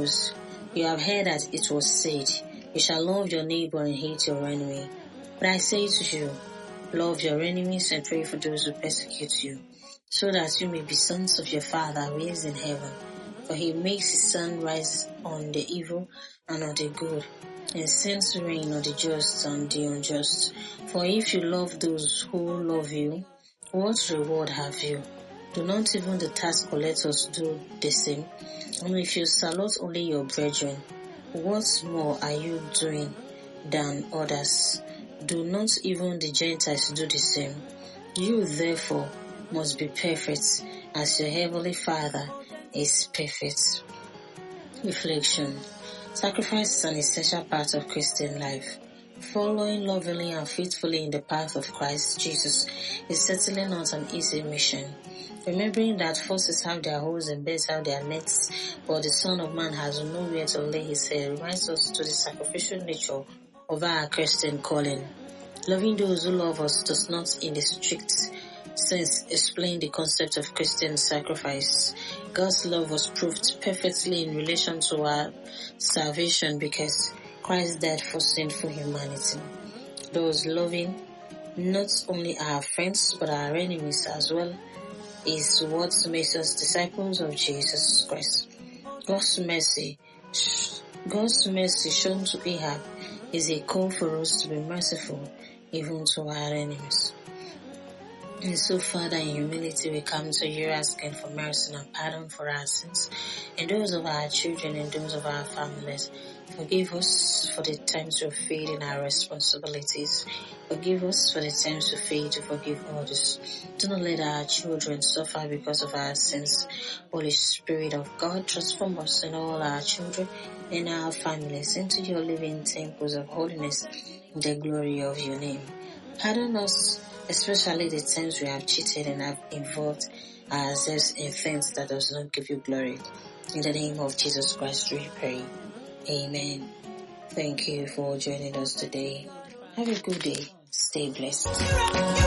Hebrews, you have heard that it was said, you shall love your neighbor and hate your enemy. But I say to you, love your enemies and pray for those who persecute you, so that you may be sons of your Father who is in heaven. For he makes his sun rise on the evil and on the good, and sends rain on the just and the unjust. For if you love those who love you, what reward have you? Do not even the tax collectors do the same? And if you salute only your brethren, what more are you doing than others? Do not even the Gentiles do the same? You therefore must be perfect, as your heavenly Father is perfect. Reflection. Sacrifice is an essential part of Christian life. Following lovingly and faithfully in the path of Christ Jesus is certainly not an easy mission. Remembering that foxes have their holes and birds have their nets, but the Son of Man has nowhere to lay his head, reminds us to the sacrificial nature of our Christian calling. Loving those who love us does not, in the strict sense, explain the concept of Christian sacrifice. God's love was proved perfectly in relation to our salvation because Christ died for sinful humanity. Those loving not only our friends but our enemies as well is what makes us disciples of Jesus Christ. God's mercy shown to Ahab is a call for us to be merciful even to our enemies. And so, Father, in humility we come to you asking for mercy and pardon for our sins and those of our children and those of our families. Forgive us for the times we failed in our responsibilities. Forgive us for the times we failed to forgive others. Do not let our children suffer because of our sins. Holy Spirit of God, transform us and all our children and our families into your living temples of holiness in the glory of your name. Pardon us, especially the times we have cheated and have involved ourselves in things that does not give you glory. In the name of Jesus Christ we pray. Amen. Thank you for joining us today. Have a good day. Stay blessed.